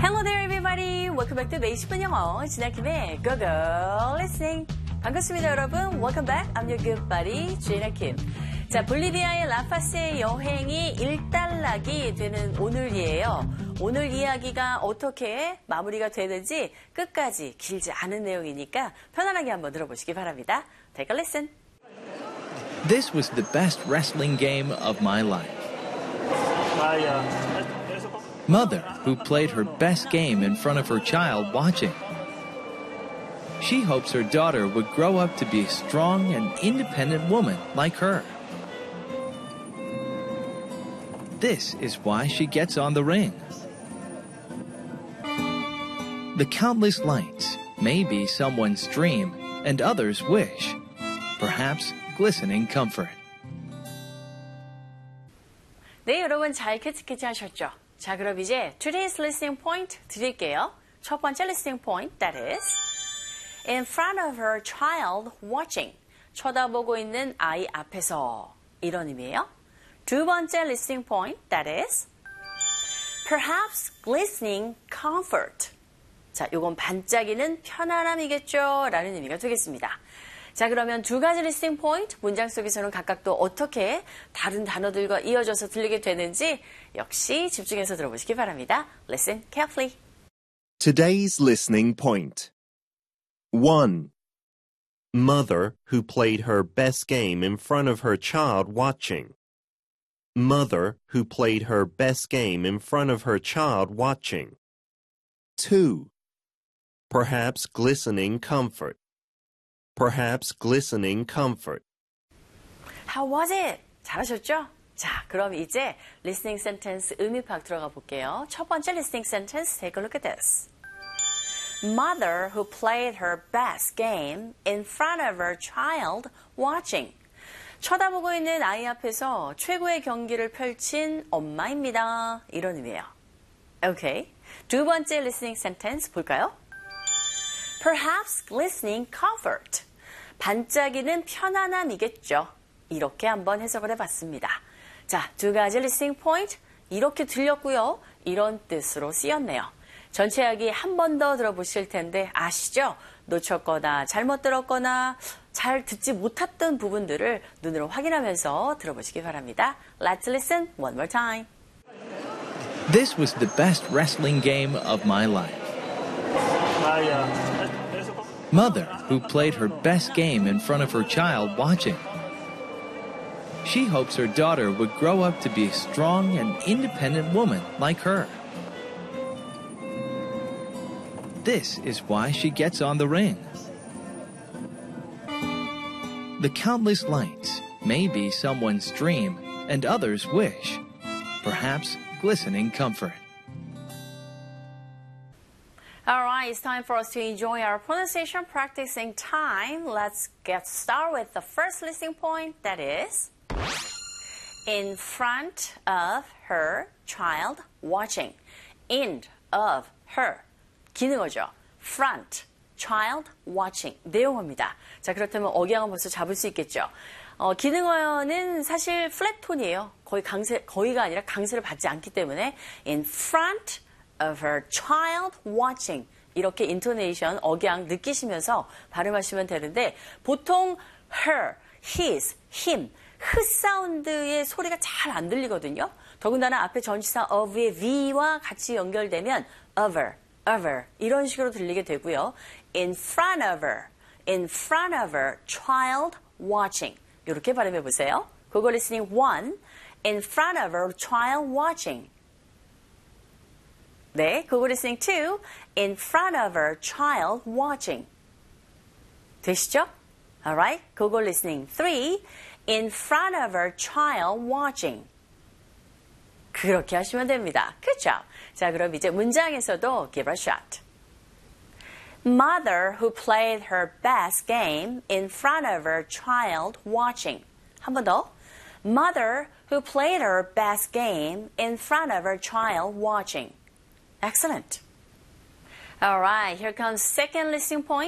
Hello there everybody. Welcome back to 매일 10분 영어. 진아킴의 Go Go Listening. 반갑습니다 여러분. Welcome back. I'm your good buddy, Gina Kim. 자, 볼리비아의 라파스의 여행이 일단락이 되는 오늘이에요. 오늘 이야기가 어떻게 마무리가 되는지 끝까지 길지 않은 내용이니까 편안하게 한번 들어보시기 바랍니다. Take a listen. This was the best wrestling game of my life. Mother, who played her best game in front of her child watching. She hopes her daughter would grow up to be a strong and independent woman like her. This is why she gets on the ring. The countless lights may be someone's dream and others' wish, perhaps glistening comfort. 네, 여러분 잘 캐치 하셨죠? 자, 그럼 이제 today's listening point 드릴게요. 첫 번째 listening point, that is in front of her child watching. 쳐다보고 있는 아이 앞에서 이런 의미예요. 두 번째 listening point, that is perhaps glistening comfort. 자, 요건 반짝이는 편안함이겠죠? 라는 의미가 되겠습니다. 자, 그러면 두 가지 리스닝 포인트, 문장 속에서는 각각 또 어떻게 다른 단어들과 이어져서 들리게 되는지 역시 집중해서 들어보시기 바랍니다. Listen carefully. Today's listening point. 1. Mother who played her best game in front of her child watching. Mother who played her best game in front of her child watching. 2. Perhaps glistening comfort. Perhaps glistening comfort. How was it? 잘하셨죠? 자, 그럼 이제 listening sentence 의미 파악 들어가 볼게요. 첫 번째 listening sentence, take a look at this. Mother who played her best game in front of her child watching. 쳐다보고 있는 아이 앞에서 최고의 경기를 펼친 엄마입니다. 이런 의미예요. Okay. 두 번째 listening sentence 볼까요? Perhaps glistening comfort. 반짝이는 편안함이겠죠. 이렇게 한번 해석을 해봤습니다. 자, 두 가지 listening point 이렇게 들렸고요. 이런 뜻으로 쓰였네요. 전체 이야기 한 번 더 들어보실 텐데 아시죠? 놓쳤거나 잘못 들었거나 잘 듣지 못했던 부분들을 눈으로 확인하면서 들어보시기 바랍니다. Let's listen one more time. This was the best wrestling game of my life. Mother, who played her best game in front of her child watching. She hopes her daughter would grow up to be a strong and independent woman like her. This is why she gets on the ring. The countless lights may be someone's dream and others' wish, perhaps glistening comfort. All right, it's time for us to enjoy our pronunciation practicing time. Let's get started with the first listening point, that is in front of her child watching. In of her. 기능어죠. front, child watching. 내용어입니다. 자, 그렇다면 억양은 벌써 잡을 수 있겠죠. 기능어는 사실 플랫 톤이에요. 거의가 아니라 강세를 받지 않기 때문에 in front of her child watching. 이렇게 인토네이션, 억양 느끼시면서 발음하시면 되는데 보통 her, his, him, 흐 사운드의 소리가 잘 안 들리거든요. 더군다나 앞에 전치사 of의 v와 같이 연결되면 over 이런 식으로 들리게 되고요. in front of her child watching. 이렇게 발음해 보세요. 그거 listening 1, in front of her child watching. 네, 그거 listening 2, in front of her child watching. 되시죠? Alright, 그거 listening 3, in front of her child watching. 그렇게 하시면 됩니다. Good job. 자, 그럼 이제 문장에서도 give a shot. Mother who played her best game in front of her child watching. 한 번 더. Mother who played her best game in front of her child watching. Excellent. All right, here comes second listening point.